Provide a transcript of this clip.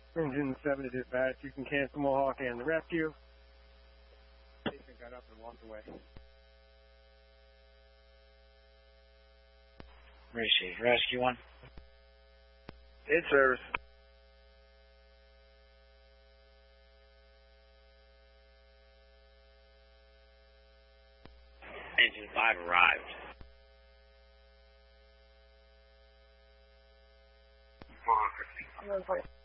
Engine 7 to dispatch. You can cancel Mohawk and the rescue. Patient got up and walked away. Receive. Rescue 1. In service. Engine 5 arrived. Come on,